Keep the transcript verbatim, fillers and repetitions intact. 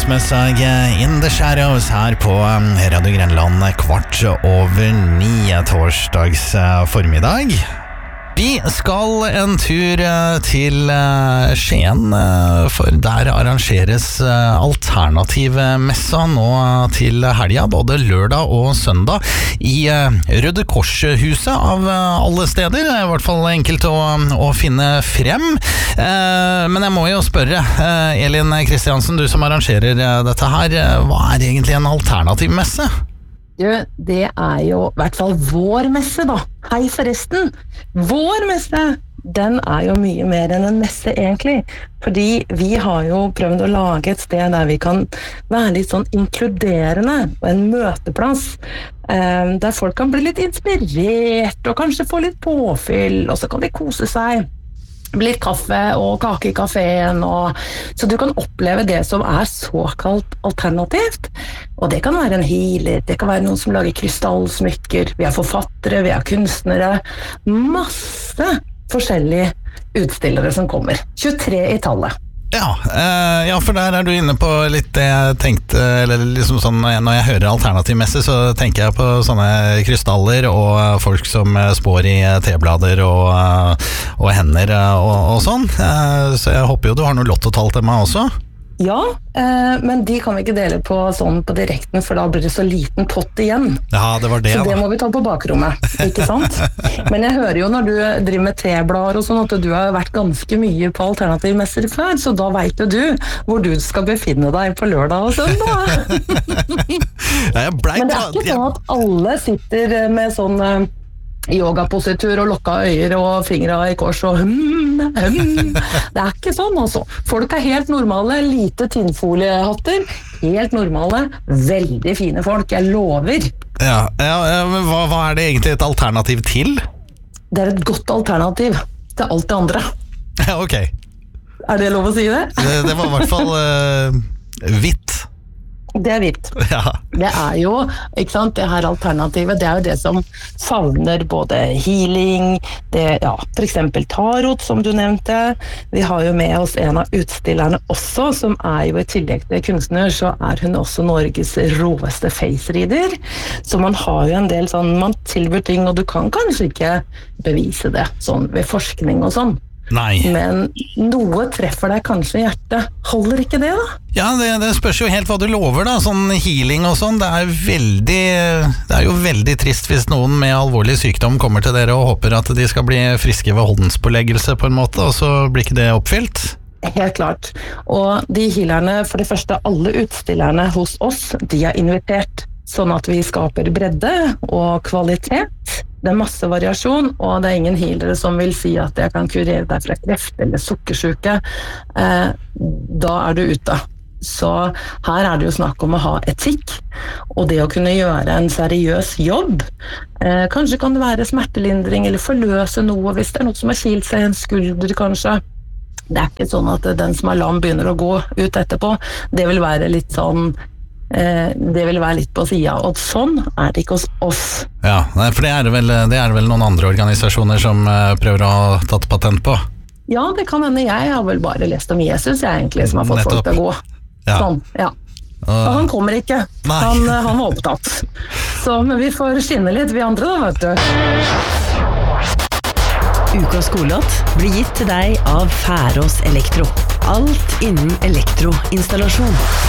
Skilsmissdag in the shadows her på Radio Grenland kvart over ni torsdags formiddag. Vi skal en tur til Skien, for der arrangeres alternativmessa nå til helga, både lørdag og søndag, i Røde Kors-huset av alle steder. Det er i hvert fall enkelt å, å finne frem. Men jeg må jo spørre, Elin Kristiansen, du som arrangerer dette her, hva er egentlig en alternativmesse? Du, det er jo i hvert fall vår messe da. Hei forresten, vår messe, den er jo mye mer enn en messe egentlig. Fordi vi har jo prøvd å lage et sted der vi kan være litt sånn inkluderende, en møteplass, eh, der folk kan bli litt inspirert og kanskje få litt påfyll, og så kan de kose seg. Blir kaffe og kake i kaféen, og så du kan oppleve det som er såkalt alternativt. Og det kan være en healer, det kan være noen som lager krystallsmykker, vi har forfattere, vi har kunstnere, masse forskjellige utstillere som kommer. tjuetre i tallet. Ja, eh, ja, for der er du inne på litt det jeg tenkte, eller liksom sånn, når jeg hører alternativmesse, så tenker jeg på sånne krystaller og folk som spår i teblader og, og hender og, og sånn. Eh, så jeg håper jo du har noe lottotall til meg også. Ja, eh, men de kan vi ikke dele på sånn på direkten, for da blir det så liten pott igjen. Ja, det var det. Så det da. må vi ta på bakrommet, ikke sant? Men jeg hører jo når du driver med teblader og sånn, at du har vært ganske mye på alternativmesser før, så da vet jo du hvor du skal befinne deg på lørdag og søndag. Ja, jeg ble Men det er ikke sånn at alle sitter med sånn yogapositur og lukka øyer og fingre i kors og hum, hum. Det er ikke sånn altså. Folk er helt normale, lite tinnfoliehatter, helt normale, veldig fine folk, jeg lover. Ja, ja, men hva, hva er det egentlig et alternativ til? Det er et godt alternativ til alt det andre. Ja, ok. Er det lov å si det? Det, det var i hvert fall uh, hvitt. Det er hvitt. Ja. Det er jo, ikke sant, det her alternativet, det er jo det som favner både healing, det, ja, for eksempel tarot, som du nevnte. Vi har jo med oss en av utstillerne også, som er jo i tillegg til kunstner, så er hun også Norges råeste face-reader. Så man har jo en del sånn, man tilbyr ting, og du kan kanskje ikke bevise det, sånn ved forskning og sånn. Nei. Men noe treffer deg kanskje i hjertet. Holder ikke det da? Ja, det, det spørs jo helt hva du lover da, sånn healing og sånn. Det er, veldig, det er jo veldig trist hvis noen med alvorlig sykdom kommer til dere og håper at de skal bli friske ved håndspåleggelse på en måte, og så blir ikke det oppfylt. Helt klart. Og de healerne, for det første, alle utstillerne hos oss, de er invitert, sånn at vi skaper bredde og kvalitet. Det er masse variasjon, og det er ingen healere som vil si at jeg kan kurere deg fra kreft eller sukkersyke. Eh, da er du ute. Så her er det jo snakk om å ha etikk, og det å kunne gjøre en seriøs jobb. Eh, kanskje kan det være smertelindring eller forløse noe hvis det er noe som har kilt seg i en skulder kanskje. Det er ikke sånn at den som er lam begynner å gå ut etterpå. Det vil være litt sånn Eh, det vil være litt på siden, og sånn er det ikke hos oss. Ja, for det er det vel, det er det vel noen andre organisasjoner som uh, prøver å ha tatt patent på. Ja, det kan hende. Jeg har vel bare lest om Jesus, jeg egentlig, som har fått Nettopp. folk til å gå. Ja. Sånn, ja. Og han kommer ikke. Han, han var opptatt. Så, men vi får skinne litt, vi andre da, vet du. Ukas skolelåt blir gitt til deg av Færås Elektro. Alt innen elektroinstallasjon.